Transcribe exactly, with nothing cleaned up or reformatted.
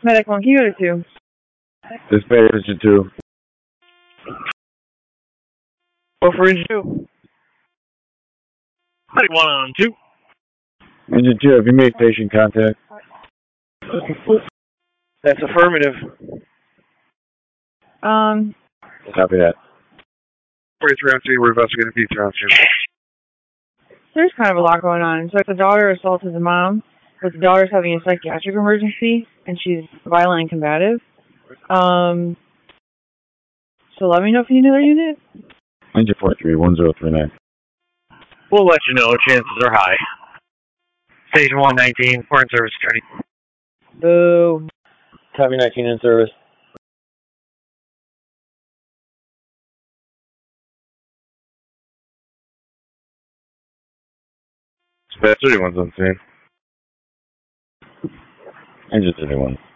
Medic one, can you go to two? Dispatch engine two. Go for engine two. Medic one on two. Engine two, have you made patient contact? That's affirmative. Um, Copy that. forty-three on three, we're investigating P three on two. there's kind of a lot going on. So the daughter assaulted the mom, but the daughter's having a psychiatric emergency, and she's violent and combative. Um, so let me know if you need another unit. Engine forty-three, one zero three nine. We'll let you know. Chances are high. Station one nineteen, we're in service, Attorney. Boo. Copy nineteen in service. Dispatch thirty-one's on scene. Engine thirty-one.